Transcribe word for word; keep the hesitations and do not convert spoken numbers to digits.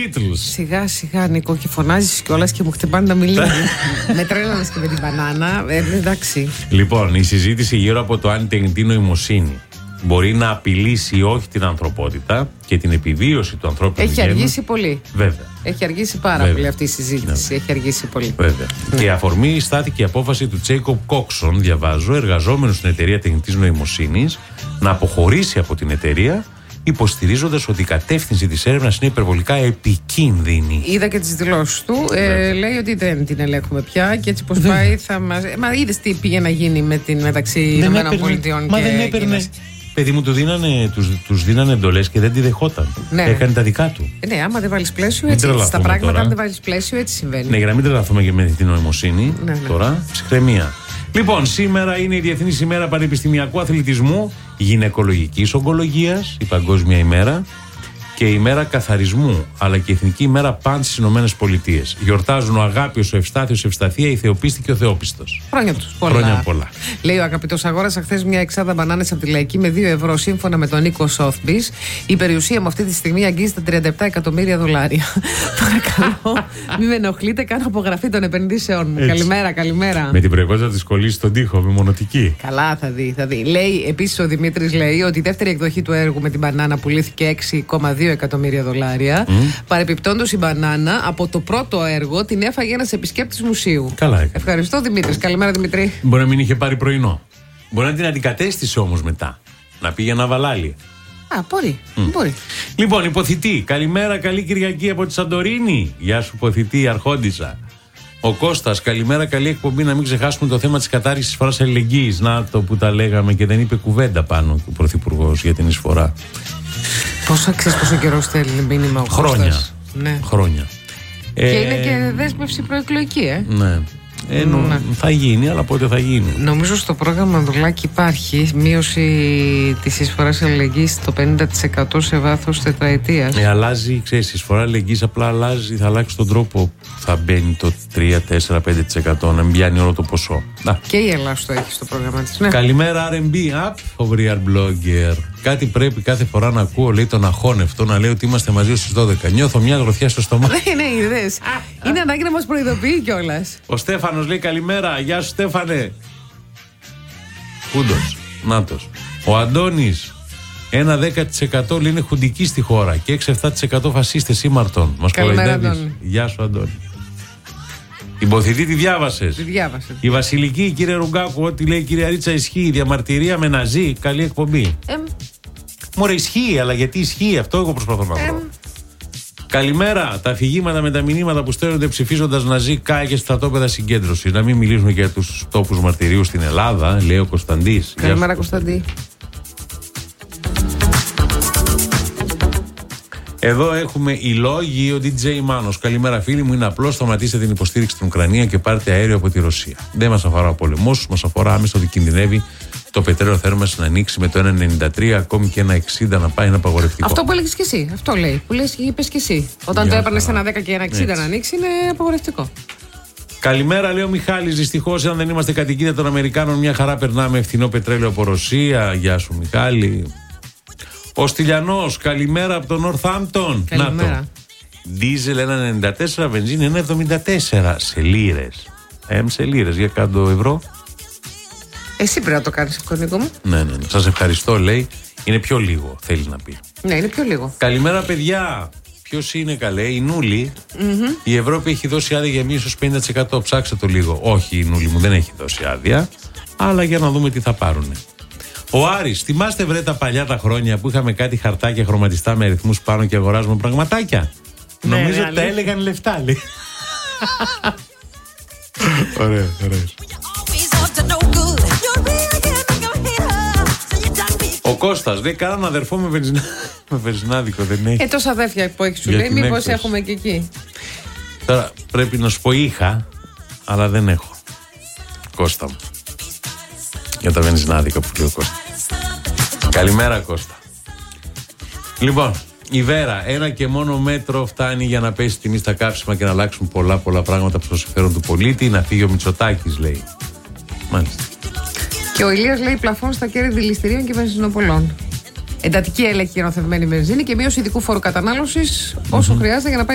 Beatles. Σιγά σιγά, Νίκο, και φωνάζεις κιόλας και μου χτυπάνε τα μιλία. Με τρέλανες και με την μπανάνα. Ε, εντάξει. Λοιπόν, η συζήτηση γύρω από το αν η τεχνητή νοημοσύνη μπορεί να απειλήσει ή όχι την ανθρωπότητα και την επιβίωση του ανθρώπινου Έχει γένους. αργήσει πολύ. Βέβαια. Έχει αργήσει πάρα Βέβαια. πολύ αυτή η συζήτηση. Βέβαια. Έχει αργήσει πολύ. Βέβαια. Ναι. Και η αφορμή στάθηκε η απόφαση του Τζέικοπ Κόξον, διαβάζω, εργαζόμενου στην εταιρεία τεχνητής νοημοσύνης, να αποχωρήσει από την εταιρεία, υποστηρίζοντας ότι η κατεύθυνση της έρευνας είναι υπερβολικά επικίνδυνη. Είδα και τις δηλώσεις του. Ε, λέει ότι δεν την ελέγχουμε πια και έτσι πως πάει θα μας. Μα είδες τι πήγε να γίνει με την μεταξύ Ηνωμένων Πολιτειών Μα και δεν έπαιρνε. Κίνας. Παιδί μου, του δίνανε, τους, τους δίνανε εντολές και δεν τη δεχόταν. Ναι. Έκανε τα δικά του. Ε, ναι, άμα δεν βάλεις πλαίσιο, Μην έτσι. Στα τρελαθούμε πράγματα, τώρα. αν δεν βάλεις πλαίσιο, έτσι συμβαίνει. Ναι, για να μην τρελαθούμε και με την νοημοσύνη. Ναι, ναι. Τώρα, ψυχραιμία. Λοιπόν, σήμερα είναι η Διεθνής ημέρα Πανεπιστημιακού Αθλητισμού, Γυναικολογικής Ογκολογίας, η Παγκόσμια ημέρα, και η ημέρα καθαρισμού, αλλά και η Εθνική ημέρα Παν στις Ηνωμένες Πολιτείες. Γιορτάζουν ο Αγάπιος, ο Ευστάθιος, η Ευσταθία, η Θεοπίστη και ο Θεόπιστος. Χρόνια τους. Πολλά. Χρόνια πολλά. Λέει ο αγαπητός, αγόρασα χθες μια εξάδα μπανάνες από τη Λαϊκή με δύο ευρώ σύμφωνα με τον Νίκο Σόθμπις. Η περιουσία μου αυτή τη στιγμή αγγίζει τα τριάντα επτά εκατομμύρια δολάρια. Παρακαλώ, μην με ενοχλείτε, κάνω απογραφή των επενδύσεων μου. Έτσι. Καλημέρα, καλημέρα. Με την προϋπόθεση να τη κολλήσει στον τοίχο, με μονοτική. Καλά, θα δει, θα δει. Λέει επίσης ο Δημήτρης, λέει ότι η δεύτερη εκδοχή του έργου με την μπανάνα πουλήθηκε έξι κόμμα δύο εκατομμύρια δολάρια. Mm. Παρεπιπτόντως, η μπανάνα από το πρώτο έργο την έφαγε ένας επισκέπτης μουσείου. Καλά έκανε. Ευχαριστώ, Δημήτρης. Καλημέρα, Δημήτρη. Μπορεί να μην είχε πάρει πρωινό. Μπορεί να την αντικατέστησε όμως μετά. Να πήγε να βαλάλει. Α, μπορεί. Mm. μπορεί. Λοιπόν, υποθητή. Καλημέρα, καλή Κυριακή από τη Σαντορίνη. Γεια σου, υποθητή, Αρχόντισσα. Ο Κώστας, καλημέρα, καλή εκπομπή. Να μην ξεχάσουμε το θέμα της κατάργησης της εισφοράς αλληλεγγύης. Να το που τα λέγαμε και δεν είπε κουβέντα πάνω ο Πρωθυπουργός για την εισφορά. Πόσο ξέρεις πόσο καιρό θέλει μήνυμα ο Χρόνια. Κώστας. Ναι. Χρόνια. Και Ε, είναι και δέσμευση προεκλογική, ε. Ναι. Ε, νο, Ναι. Θα γίνει, αλλά πότε θα γίνει. Νομίζω στο πρόγραμμα Ανδρουλάκη υπάρχει μείωση της εισφοράς αλληλεγγύης στο πενήντα τοις εκατό σε βάθος τετραετίας. Ε, αλλάζει, ξέρεις, η εισφορά αλληλεγγύης απλά αλλάζει, θα αλλάξει τον τρόπο που θα μπαίνει το τρία, τέσσερα, πέντε τοις εκατό, να μην πιάνει όλο το ποσό. Να. Και η Ελλάδα το έχει στο πρόγραμμα της. Ναι. Καλημέρα, αρ εμ μπι, app, ο Real Blogger. Κάτι πρέπει κάθε φορά να ακούω, λέει, τον αχώνευτο, να λέει ότι είμαστε μαζί στις δώδεκα. Νιώθω μια γροθιά στο στομάχι. Ναι, ναι, είδες. Είναι ανάγκη να μας προειδοποιεί κιόλας. Ο Στέφανος λέει καλημέρα, γεια σου Στέφανε. Κούντος, νάτος. Ο Αντώνης, ένα δέκα τοις εκατό λέει είναι χουντική στη χώρα και έξι επτά τοις εκατό φασίστες ήμαρτον. Μας Καλημέρα, κοροϊδεύεις. Αντώνη. Γεια σου Αντώνη. Την ποθητή τη διάβασες. Τη διάβασε. Η Βασιλική, κύριε Ρουγκάκου, ό,τι λέει η κυρία Ρίτσα ισχύει. Η διαμαρτυρία με ναζί, καλή εκπομπή. Ε, Μωρέ, ισχύει, αλλά γιατί ισχύει, αυτό εγώ προσπαθώ να βρω. Καλημέρα. Τα αφηγήματα με τα μηνύματα που στέλνονται ψηφίζοντας ναζί κάει και στρατόπεδα συγκέντρωση. Να μην μιλήσουμε για τους τόπους μαρτυρίου στην Ελλάδα, λέει ο Κωνσταντής. Καλημέρα, Κωνσταντή. Εδώ έχουμε οι λόγοι, ο ντι τζέι Μάνος. Καλημέρα, φίλοι μου. Είναι απλό, σταματήστε την υποστήριξη στην Ουκρανία και πάρτε αέριο από τη Ρωσία. Δεν μας αφορά ο πολεμός, μας αφορά άμεσα ότι κινδυνεύει το πετρέλαιο θέρμανσης να ανοίξει με το ένα ενενήντα τρία, ακόμη και ένα εξήντα να πάει ένα απαγορευτικό. Αυτό που έλεγες και εσύ. Αυτό λέει. Που λες, είπες και εσύ. Όταν Για το έπαιρνε χαρά. ένα δέκα και ένα εξήντα Έτσι. να ανοίξει, είναι απαγορευτικό. Καλημέρα, λέει ο Μιχάλης. Δυστυχώς, αν δεν είμαστε κατοικίδια των Αμερικάνων, μια χαρά περνάμε φθηνό πετρέλαιο από Ρωσία. Γεια σου, Μιχάλη. Ο Στυλιανός, καλημέρα από τον Northampton. Καλημέρα. Δίζελ ένα ενενήντα τέσσερα, βενζίνη ένα εβδομήντα τέσσερα σε λίρες. Εμ σε λίρες, για κάτω ευρώ. Εσύ πρέπει να το κάνεις αυτό, Νίκο μου. Ναι, ναι, ναι. Σας ευχαριστώ, λέει. Είναι πιο λίγο, θέλει να πει. Ναι, είναι πιο λίγο. Καλημέρα, παιδιά. Ποιος είναι, καλέ, η Νούλη. Mm-hmm. Η Ευρώπη έχει δώσει άδεια για μείωση ως πενήντα τοις εκατό. Ψάξτε το λίγο. Όχι, η Νούλη μου δεν έχει δώσει άδεια. Αλλά για να δούμε τι θα πάρουν. Ο Άρης, θυμάστε βρε τα παλιά τα χρόνια που είχαμε κάτι χαρτάκια χρωματιστά με αριθμούς πάνω και αγοράζουμε πραγματάκια. Ναι, Νομίζω ναι, ότι τα αλήθεια. έλεγαν λεφτά, λέει. Ωραία, ωραία. Ο Κώστας λέει κανέναν αδερφό με, βενζινά... με βενζινάδικο δεν έχει. Ε, τόσα αδέρφια που έχει σου Για λέει, την μήπως έκδοση. έχουμε και εκεί. Τώρα πρέπει να σου πω είχα, αλλά δεν έχω. Κώστα μου. Για τα βενζινάδικα που λέει ο Κώστα. Καλημέρα, Κώστα. Λοιπόν, η Βέρα, ένα και μόνο μέτρο φτάνει για να πέσει τιμή στα κάψιμα και να αλλάξουν πολλά πολλά πράγματα προς το συμφέρον του πολίτη. Να φύγει ο Μητσοτάκης, λέει. Μάλιστα. Και ο Ηλίας λέει πλαφόν στα κέρδη δηληστηρίων και βενζινοπολών. Εντατική έλεγχη για νοθευμένη βενζίνη και μείωση ειδικού φόρου κατανάλωσης όσο mm-hmm. χρειάζεται για να πάει